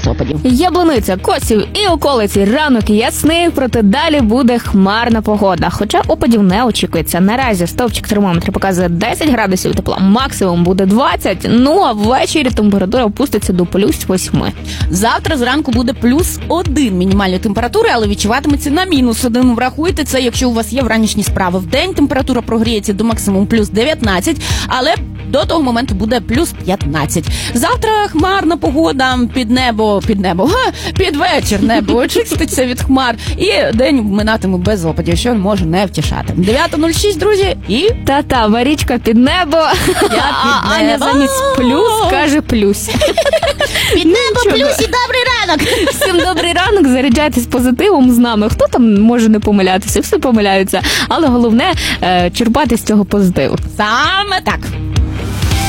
без опадів. Яблуниця, Косів і околиці. Ранок ясний, проте далі буде хмарна погода. Хоча опадів не очікується. Наразі стовпчик термометра показує 10 градусів тепла, максимум буде 20. Ну а ввечері температура опуститься до +8. Завтра зранку буде +1 мінімальної температури, але відчуватиметься на -1. Врахуйте це, якщо у вас є вранішні справи. Вдень температура прогріється до максимум +19, але до того моменту буде +15. Завтра хмарна погода, під вечір небо очиститься від хмар, і день минатиме без опадів, що може не втішати. 9:06, друзі, і... Та-та, Варічка під небо, а Аня замість плюс каже плюс. Під небо плюс і добрий ранок! Всім добрий ранок, заряджайтесь позитивом з нами. Хто там може не помилятися? Всі помиляються. Але головне черпати з цього позитиву. Саме так.